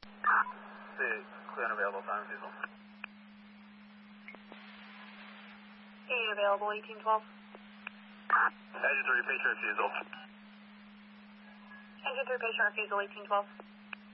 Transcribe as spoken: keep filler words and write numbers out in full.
six, clear and available, time refusal. Hey, available, eighteen twelve. Engine three, patient refusal. Engine three, patient refusal, eighteen twelve.